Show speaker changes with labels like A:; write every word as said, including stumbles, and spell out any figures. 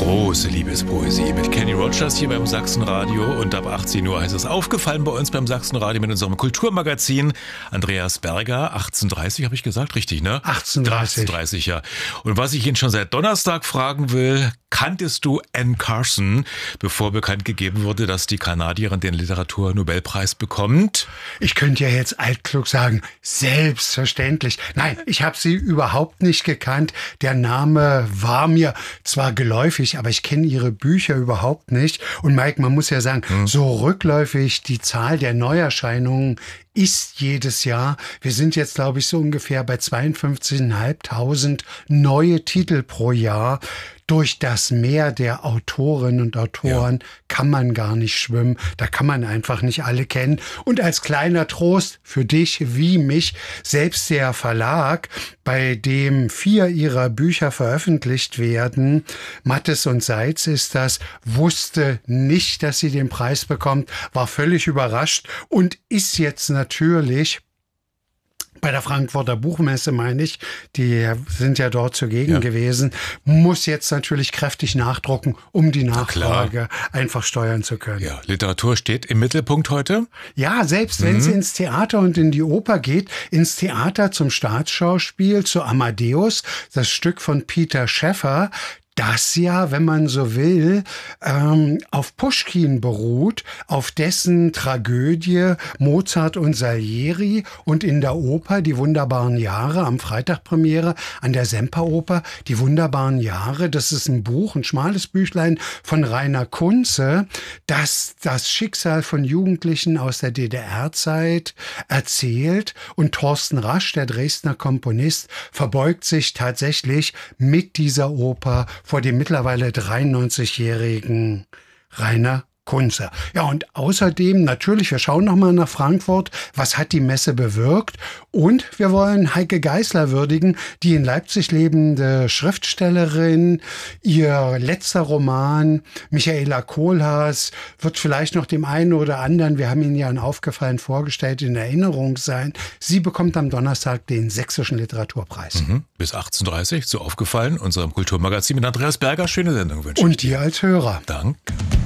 A: Große Liebespoesie mit Kenny Rogers hier beim Sachsenradio und ab achtzehn Uhr heißt es aufgefallen bei uns beim Sachsenradio mit unserem Kulturmagazin. Andreas Berger, achtzehn Uhr dreißig habe ich gesagt, richtig, ne?
B: achtzehn Uhr dreißig.
A: achtzehn Uhr dreißig, ja. Und was ich ihn schon seit Donnerstag fragen will, kanntest du Anne Carson, bevor bekannt gegeben wurde, dass die Kanadierin den Literaturnobelpreis bekommt?
B: Ich könnte ja jetzt altklug sagen, selbstverständlich. Nein, ich habe sie überhaupt nicht gekannt. Der Name war mir zwar geläufig, aber ich kenne ihre Bücher überhaupt nicht. Und Mike, man muss ja sagen, hm. so rückläufig die Zahl der Neuerscheinungen ist jedes Jahr. Wir sind jetzt, glaube ich, so ungefähr bei zweiundfünfzigtausendfünfhundert neue Titel pro Jahr. Durch das Meer der Autorinnen und Autoren ja. kann man gar nicht schwimmen. Da kann man einfach nicht alle kennen. Und als kleiner Trost für dich wie mich, selbst der Verlag, bei dem vier ihrer Bücher veröffentlicht werden, Mattes und Seitz ist das, wusste nicht, dass sie den Preis bekommt, war völlig überrascht und ist jetzt natürlich bei der Frankfurter Buchmesse, meine ich, die sind ja dort zugegen ja. gewesen, muss jetzt natürlich kräftig nachdrucken, um die Nachfrage einfach steuern zu können.
A: Ja, Literatur steht im Mittelpunkt heute?
B: Ja, selbst mhm. wenn sie ins Theater und in die Oper geht, ins Theater zum Staatsschauspiel, zu Amadeus, das Stück von Peter Schäffer, das ja, wenn man so will, ähm, auf Puschkin beruht, auf dessen Tragödie Mozart und Salieri und in der Oper Die wunderbaren Jahre, am Freitag Premiere an der Semperoper, Die wunderbaren Jahre, das ist ein Buch, ein schmales Büchlein von Rainer Kunze, das das Schicksal von Jugendlichen aus der D D R-Zeit erzählt und Thorsten Rasch, der Dresdner Komponist, verbeugt sich tatsächlich mit dieser Oper vor dem mittlerweile dreiundneunzigjährigen Rainer Kunze. Ja, und außerdem natürlich, wir schauen nochmal nach Frankfurt, was hat die Messe bewirkt? Und wir wollen Heike Geisler würdigen, die in Leipzig lebende Schriftstellerin. Ihr letzter Roman, Michaela Kohlhaas, wird vielleicht noch dem einen oder anderen, wir haben ihn ja in Aufgefallen vorgestellt, in Erinnerung sein. Sie bekommt am Donnerstag den Sächsischen Literaturpreis.
A: Mhm. Bis achtzehn Uhr dreißig, so Aufgefallen, unserem Kulturmagazin mit Andreas Berger. Schöne Sendung wünsche ich.
B: Und dir als Hörer.
A: Danke.